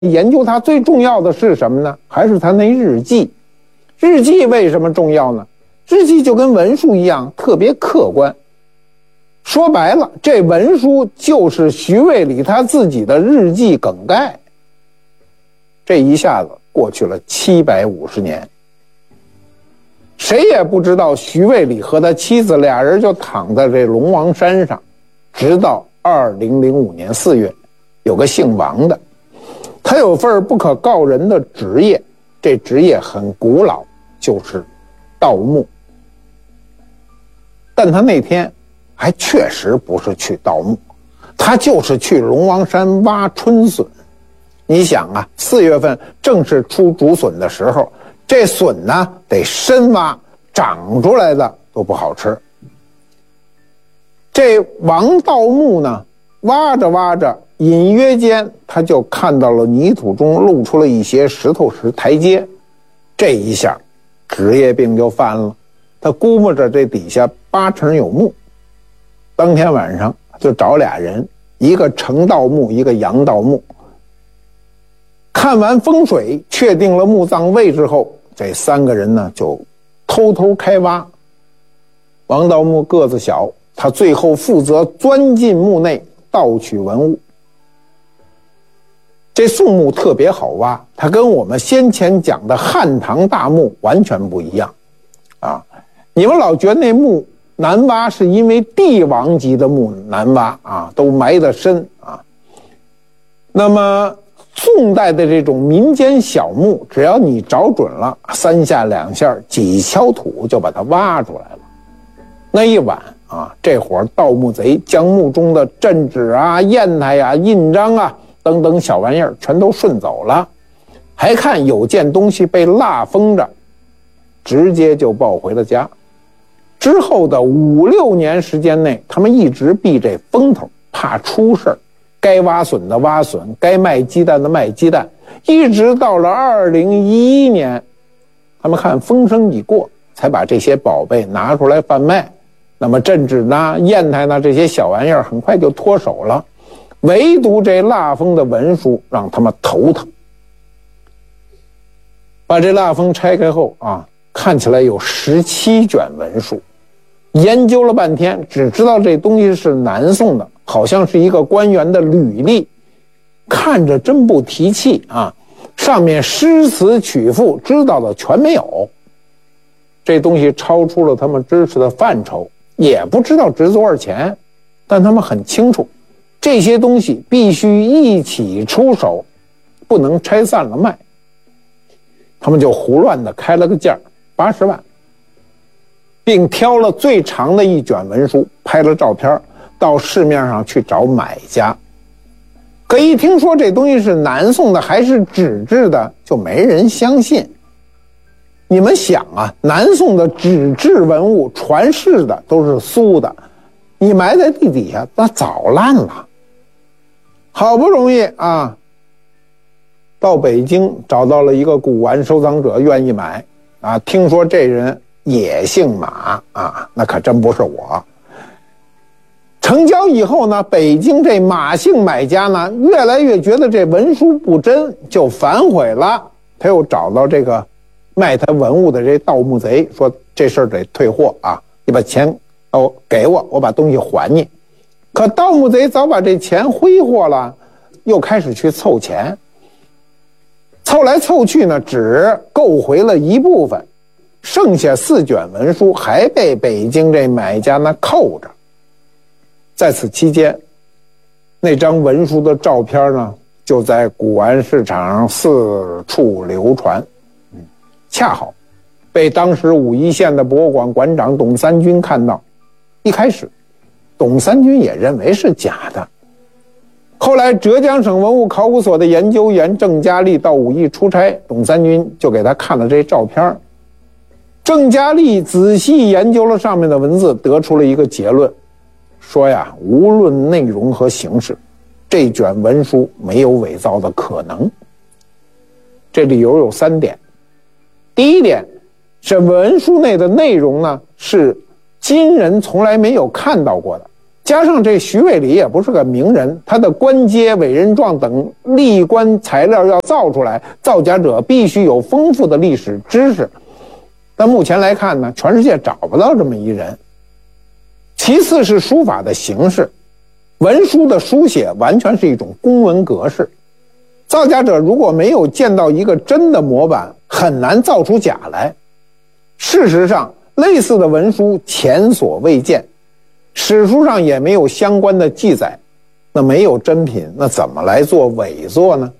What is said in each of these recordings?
研究它最重要的是什么呢？还是它那日记。日记为什么重要呢？日记就跟文书一样，特别客观。说白了，这文书就是徐渭礼他自己的日记梗概。这一下子过去了750年，谁也不知道徐渭礼和他妻子俩人就躺在这龙王山上，直到2005年4月，有个姓王的，他有份不可告人的职业，这职业很古老，就是盗墓。但他那天还确实不是去盗墓，他就是去龙王山挖春笋。你想啊，4月份正是出竹笋的时候，这笋呢得深挖，长出来的都不好吃。这王盗墓呢，挖着挖着，隐约间他就看到了泥土中露出了一些石头石台阶，这一下职业病就犯了。他估摸着这底下8成有墓，当天晚上就找俩人，一个程盗墓，一个杨盗墓。看完风水，确定了墓葬位置后，这3个人呢就偷偷开挖。王盗墓个子小，他最后负责钻进墓内盗取文物。这宋墓特别好挖，它跟我们先前讲的汉唐大墓完全不一样啊！你们老觉得那墓难挖，是因为帝王级的墓难挖啊，都埋得深啊。那么宋代的这种民间小墓，只要你找准了，3下2下几锹土就把它挖出来了。那一晚啊，这伙盗墓贼将墓中的镇纸啊、砚台啊、印章啊等等小玩意儿全都顺走了，还看有件东西被蜡封着，直接就抱回了家。之后的5、6年时间内，他们一直避这风头，怕出事儿，该挖笋的挖笋，该卖鸡蛋的卖鸡蛋，一直到了2011年，他们看风声已过，才把这些宝贝拿出来贩卖。那么镇纸呢、砚台呢，这些小玩意儿很快就脱手了，唯独这蜡封的文书让他们头疼。把这蜡封拆开后啊，看起来有17卷文书，研究了半天，只知道这东西是南宋的，好像是一个官员的履历，看着真不提气啊！上面诗词曲赋知道的全没有，这东西超出了他们知识的范畴，也不知道值多少钱，但他们很清楚，这些东西必须一起出手，不能拆散了卖。他们就胡乱的开了个价，80万，并挑了最长的一卷文书，拍了照片，到市面上去找买家。可一听说这东西是南宋的，还是纸质的，就没人相信。你们想啊，南宋的纸质文物传世的都是苏的，你埋在地底下，那早烂了。好不容易啊，到北京找到了一个古玩收藏者愿意买啊，听说这人也姓马啊，那可真不是我。成交以后呢，北京这马姓买家呢，越来越觉得这文书不真，就反悔了。他又找到这个卖他文物的这盗墓贼，说这事儿得退货啊，你把钱给我，我把东西还你。可盗墓贼早把这钱挥霍了，又开始去凑钱。凑来凑去呢，只购回了一部分，剩下4卷文书还被北京这买家呢扣着。在此期间，那张文书的照片呢，就在古玩市场上四处流传。恰好被当时武义县的博物馆馆长董三军看到。一开始，董三军也认为是假的。后来浙江省文物考古所的研究员郑家利到武义出差，董三军就给他看了这照片。郑家利仔细研究了上面的文字，得出了一个结论，说呀，无论内容和形式，这卷文书没有伪造的可能。这理由有3点。第一点是文书内的内容呢，是今人从来没有看到过的， 加上这徐渭礼也不是个名人，他的官阶、委任状等历官材料要造出来，造假者必须有丰富的历史知识。但目前来看呢，全世界找不到这么一人。其次是书法的形式，文书的书写完全是一种公文格式，造假者如果没有见到一个真的模板，很难造出假来。事实上，类似的文书前所未见，史书上也没有相关的记载，那没有真品，那怎么来做伪作呢？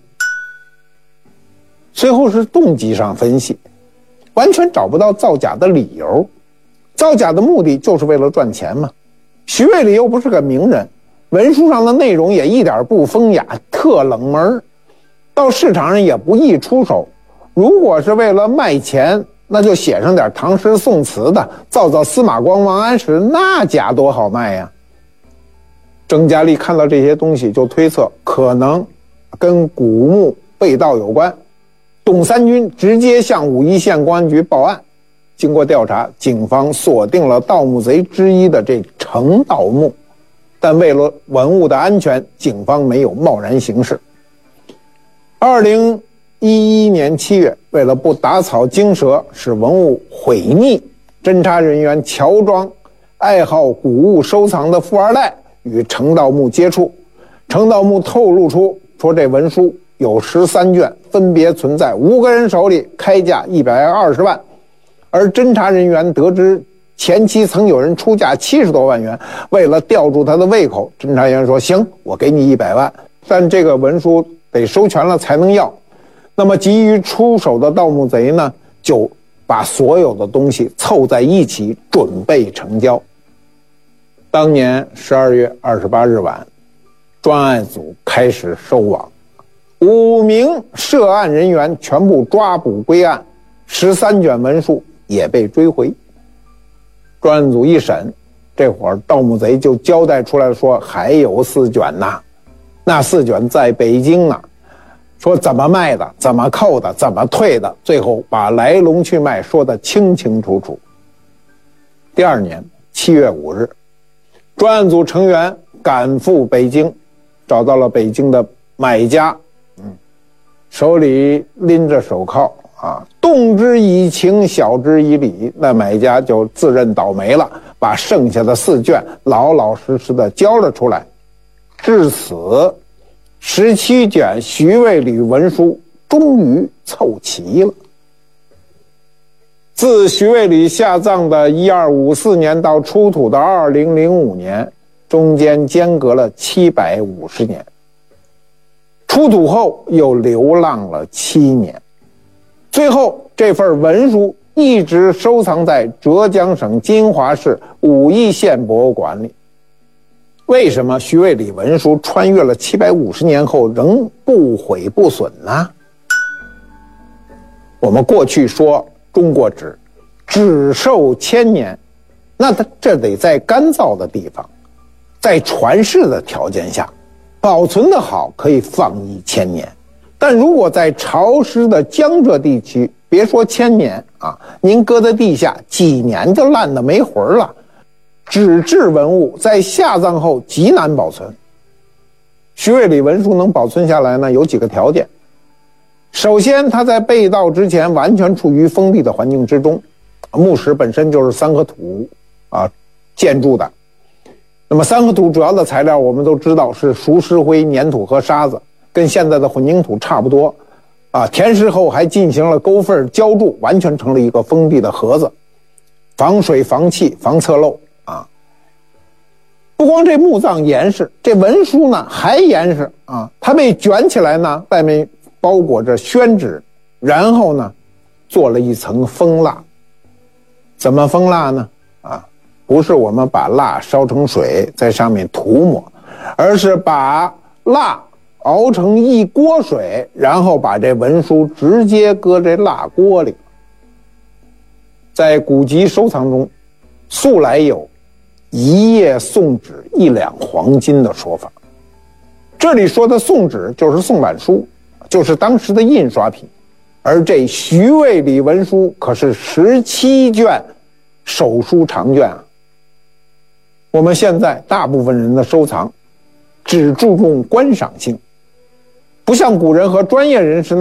最后是动机上分析，完全找不到造假的理由。造假的目的就是为了赚钱嘛。徐渭礼又不是个名人，文书上的内容也一点不风雅，特冷门，到市场上也不易出手。如果是为了卖钱，那就写上点唐诗宋词的，造司马光、王安石，那假多好卖呀。郑嘉丽看到这些东西，就推测可能跟古墓被盗有关。董三军直接向武义县公安局报案。经过调查，警方锁定了盗墓贼之一的这程盗墓，但为了文物的安全，警方没有贸然行事。2011年7月，为了不打草惊蛇，使文物毁匿，侦查人员乔装爱好古物收藏的富二代与程盗墓接触。程盗墓透露出说，这文书有13卷，分别存在5个人手里，开价120万。而侦查人员得知前期曾有人出价70多万元，为了吊住他的胃口，侦查员说行，我给你100万，但这个文书得收全了才能要。那么急于出手的盗墓贼呢，就把所有的东西凑在一起准备成交。当年12月28日晚，专案组开始收网，5名涉案人员全部抓捕归案，13卷文书也被追回。专案组一审，这会儿盗墓贼就交代出来说还有4卷呐，那4卷在北京呢，说怎么卖的，怎么扣的，怎么退的，最后把来龙去脉说得清清楚楚。第2年7月5日，专案组成员赶赴北京，找到了北京的买家，手里拎着手铐啊，动之以情，晓之以理。那买家就自认倒霉了，把剩下的4卷老老实实的交了出来。至此，17卷徐渭礼文书终于凑齐了。自徐渭礼下葬的1254年到出土的2005年，中间间隔了750年。出土后又流浪了7年。最后这份文书一直收藏在浙江省金华市武义县博物馆里。为什么徐渭礼文书穿越了750年后仍不毁不损呢？我们过去说中国纸寿1000年，那它这得在干燥的地方，在传世的条件下，保存的好可以放1000年。但如果在潮湿的江浙地区，别说1000年啊，您搁在地下几年就烂得没魂了。纸质文物在下葬后极难保存。徐渭礼文书能保存下来呢，有几个条件。首先，它在被盗之前完全处于封闭的环境之中，墓室本身就是3合土建筑的。那么3合土主要的材料我们都知道是熟石灰、粘土和沙子，跟现在的混凝土差不多填实后还进行了沟缝浇筑，完全成了一个封闭的盒子，防水、防气、防侧漏不光这墓葬严实，这文书呢还严实它被卷起来呢，外面包裹着宣纸，然后呢做了一层封蜡。怎么封蜡呢？不是我们把蜡烧成水在上面涂抹，而是把蜡熬成一锅水，然后把这文书直接搁这蜡锅里。在古籍收藏中，素来有1页宋纸1两黄金的说法。这里说的宋纸就是宋版书，就是当时的印刷品。而这徐渭礼文书可是17卷手书长卷我们现在大部分人的收藏只注重观赏性，不像古人和专业人士